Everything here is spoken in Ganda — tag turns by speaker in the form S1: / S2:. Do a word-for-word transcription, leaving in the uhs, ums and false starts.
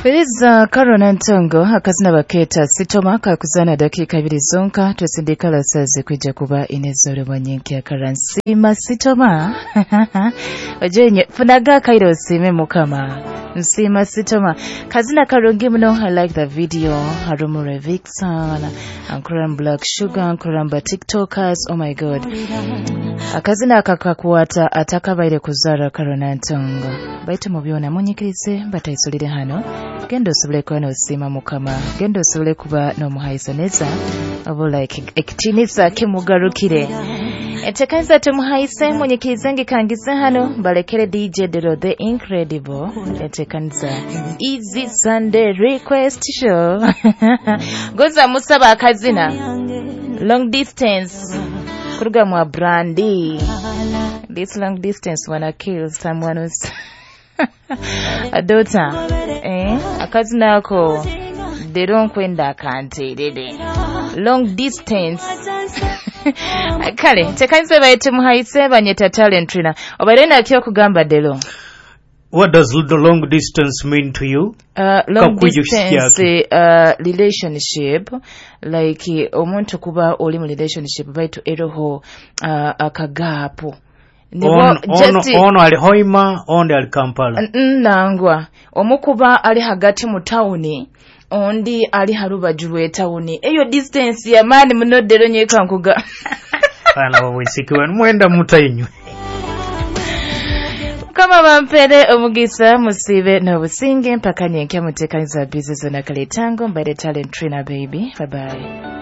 S1: Feliza Karona Ntongo akazina baketa sitoma kakuzana dakika ibiri zonka tosindikala saze kwijja kuba inezole bwanyenki akaransi masitoma ojenye funaga kairo sime mukama nsima sitoma kazina karongi muno. I like the video harumure Vixen Ankuram Black Sugar Ankuram TikTokers. Oh my god, akazina akakakuwata atakabaire kuzara Karona Ntongo baita mubyona munyikirize batayisolire hano gendo osubule kuba n'osima mukama gendo osubule kuba n'omuhayisaneza oba like ekitinisa kimugarukire etekanisa tumuhayise munyikirize ngikangize hano balekere D J Dero the Incredible etekanisa Easy Sunday Request Show goza musaba akazina long distance kuruga mwa Brandy. This long distance wanna kill someone who's a daughter eh akazina ako they don't kwenda kante dede long distance kale tekanise bayite muhayise banyeta talent trina obarenda kyo kugamba delo.
S2: What does the long distance mean to you?
S1: Uh, long distance uh, relationship like uh, omuntu kuba oli mu relationship baitu eroho uh, akagapo
S2: ono ono ali Hoima onde ali Kampala
S1: nangwa omukuba ali hagati mu tawuni ondi ali harubaju lwe tawuni eyo distance ya mani munodero nyeka nkuga
S2: ana wisikiwe mwenda mutayinyu
S1: kama bampere omugisa musibe n'obusinge mpaka nyenke mutekaniza business na kale tango by the talent trainer baby. Bye bye.